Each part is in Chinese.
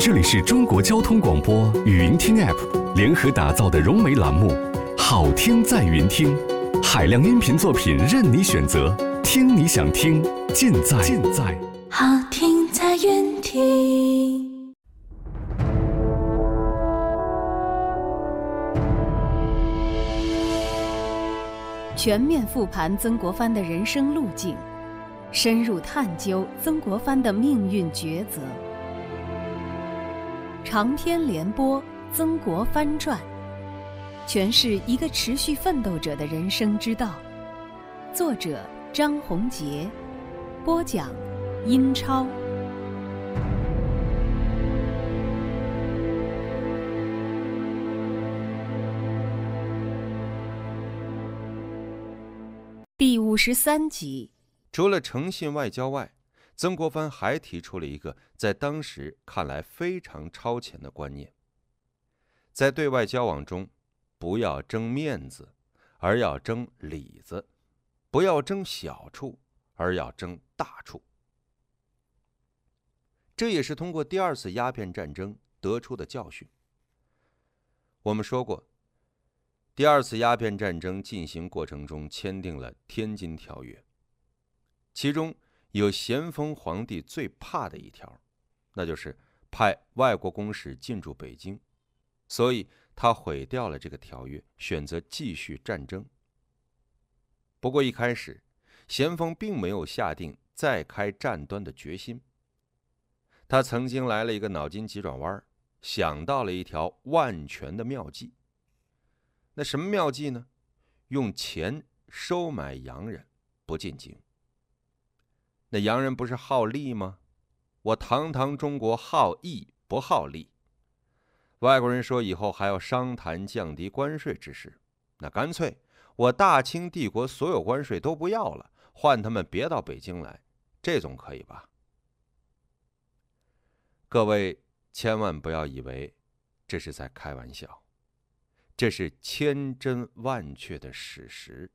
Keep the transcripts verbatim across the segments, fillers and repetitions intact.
这里是中国交通广播语音听 App 联合打造的融媒栏目《好听在云听》，海量音频作品任你选择，听你想听，尽在尽在好听在云听。 全面复盘曾国藩的人生路径，深入探究曾国藩的命运抉择。长篇连播《曾国藩传》，诠释一个持续奋斗者的人生之道。作者张宏杰，播讲英超。第五十三集。 除了诚信外交外，曾国藩还提出了一个在当时看来非常超前的观念：在对外交往中，不要争面子，而要争里子；不要争小处，而要争大处。这也是通过第二次鸦片战争得出的教训。我们说过，第二次鸦片战争进行过程中签订了《天津条约》，其中有咸丰皇帝最怕的一条，那就是派外国公使进驻北京，所以他毁掉了这个条约，选择继续战争。不过一开始，咸丰并没有下定再开战端的决心。他曾经来了一个脑筋急转弯，想到了一条万全的妙计。那什么妙计呢？用钱收买洋人，不进京。那洋人不是好利吗？我堂堂中国好义不好利。外国人说以后还要商谈降低关税之事，那干脆我大清帝国所有关税都不要了，换他们别到北京来，这总可以吧？各位千万不要以为这是在开玩笑，这是千真万确的事实。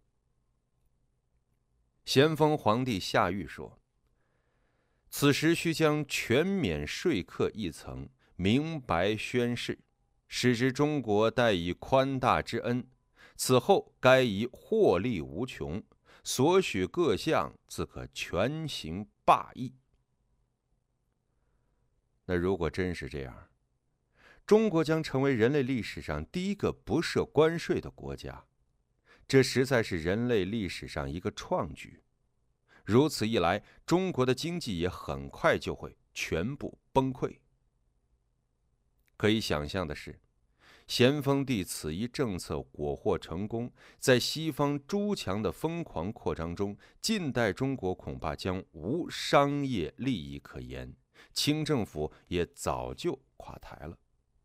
咸丰皇帝下谕说，此时须将全免税客一层明白宣示，使之中国待以宽大之恩，此后该以获利无穷，所许各项自可全行罢役。那如果真是这样，中国将成为人类历史上第一个不设关税的国家，这实在是人类历史上一个创举。如此一来，中国的经济也很快就会全部崩溃。可以想象的是，咸丰帝此一政策果获成功，在西方诸强的疯狂扩张中，近代中国恐怕将无商业利益可言，清政府也早就垮台了。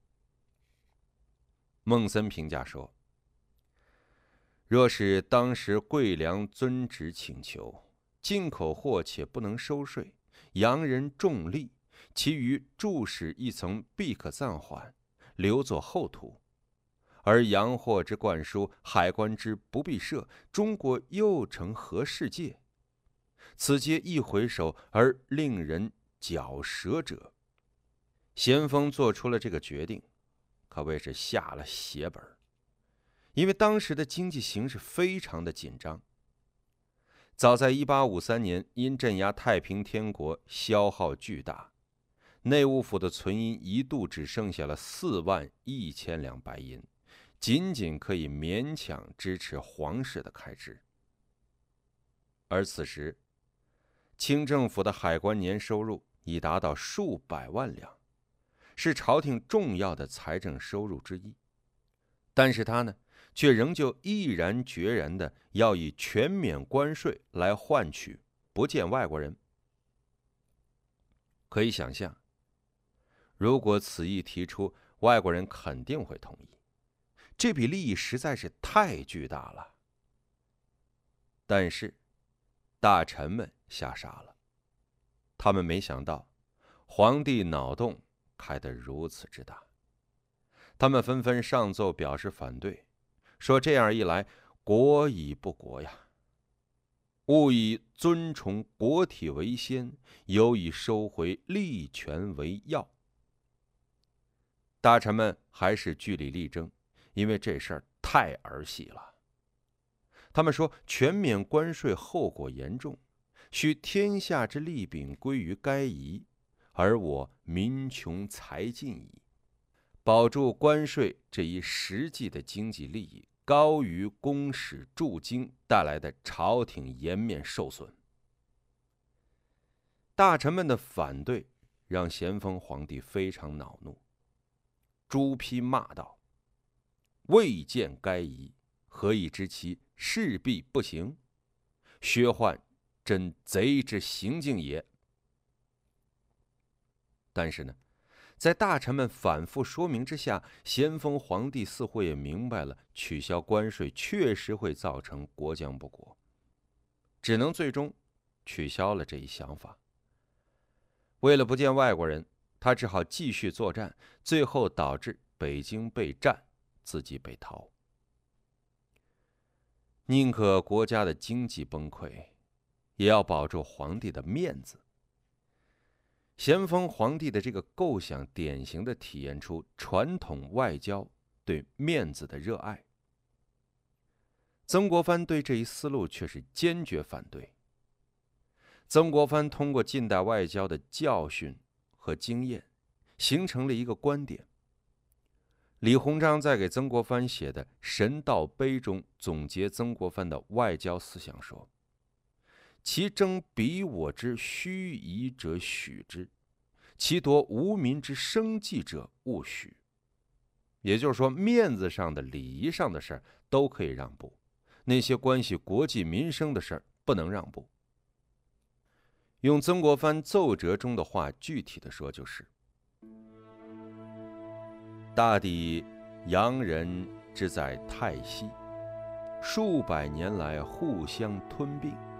孟森评价说，若是当时贵良遵旨请求，进口货且不能收税，洋人重利，其余注使一层必可暂缓，留作后图。而洋货之灌输，海关之不必设，中国又成何世界？此皆一回首而令人绞舌者。咸丰做出了这个决定，可谓是下了血本，因为当时的经济形势非常的紧张。早在一八五三年，因镇压太平天国消耗巨大，内务府的存银一度只剩下了四万一千两白银，仅仅可以勉强支持皇室的开支。而此时，清政府的海关年收入已达到数百万两，是朝廷重要的财政收入之一。但是他呢，却仍旧毅然决然地要以全免关税来换取不见外国人。可以想象，如果此意提出，外国人肯定会同意，这笔利益实在是太巨大了。但是大臣们吓傻了，他们没想到皇帝脑洞开得如此之大，他们纷纷上奏表示反对，说这样一来，国已不国呀，勿以尊崇国体为先，有以收回利权为要。 大臣们还是据理力争，因为这事儿太儿戏了。他们说，全免关税后果严重，须天下之利柄归于该夷，而我民穷财尽矣。保住关税这一实际的经济利益，高于公使驻京带来的朝廷颜面受损。大臣们的反对让咸丰皇帝非常恼怒，朱批骂道：“未见该夷，何以知其势必不行？薛焕真贼之行径也。”但是呢，在大臣们反复说明之下，咸丰皇帝似乎也明白了取消关税确实会造成国将不国，只能最终取消了这一想法。为了不见外国人，他只好继续作战，最后导致北京被占，自己北逃。宁可国家的经济崩溃，也要保住皇帝的面子。咸丰皇帝的这个构想，典型的体现出传统外交对面子的热爱。曾国藩对这一思路却是坚决反对。曾国藩通过近代外交的教训和经验，形成了一个观点。李鸿章在给曾国藩写的《神道碑》中总结曾国藩的外交思想说：“其争彼我之虚夷者许之，其夺无民之生计者勿许。”也就是说，面子上的、礼仪上的事儿都可以让步，那些关系国计民生的事儿不能让步。用曾国藩奏折中的话具体的说，就是大抵洋人之在泰西，数百年来互相吞并，